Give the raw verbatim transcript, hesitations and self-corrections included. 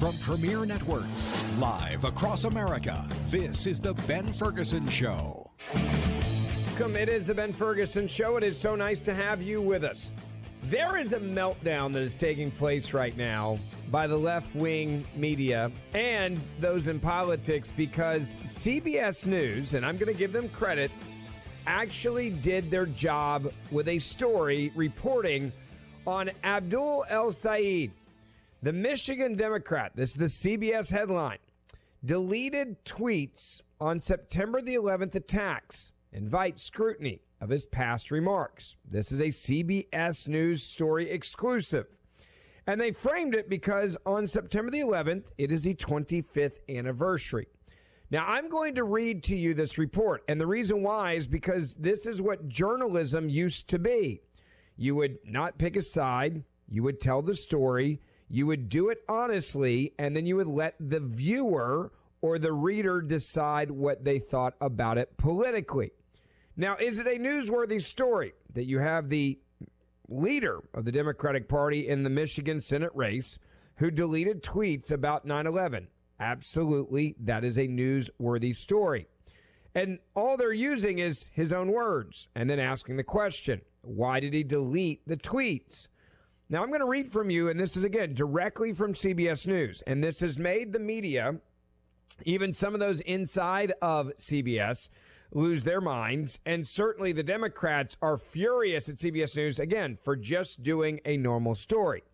From Premier Networks, live across America, this is The Ben Ferguson Show. Welcome. It is The Ben Ferguson Show. It is so nice to have you with us. There is a meltdown that is taking place right now by the left-wing media and those in politics because C B S News, and I'm going to give them credit, actually did their job with a story reporting on Abdul El-Sayed, the Michigan Democrat. This is the C B S headline. Deleted tweets on September the eleventh attacks invite scrutiny of his past remarks. This is a C B S News story exclusive. And they framed it because on September the eleventh, it is the twenty-fifth anniversary. Now, I'm going to read to you this report. And the reason why is because this is what journalism used to be. You would not pick a side. You would tell the story. You would do it honestly, and then you would let the viewer or the reader decide what they thought about it politically. Now, is it a newsworthy story that you have the leader of the Democratic Party in the Michigan Senate race who deleted tweets about nine eleven? Absolutely, that is a newsworthy story. And all they're using is his own words and then asking the question, why did he delete the tweets? Now, I'm going to read from you, and this is, again, directly from C B S News. And this has made the media, even some of those inside of C B S, lose their minds. And certainly the Democrats are furious at C B S News, again, for just doing a normal story.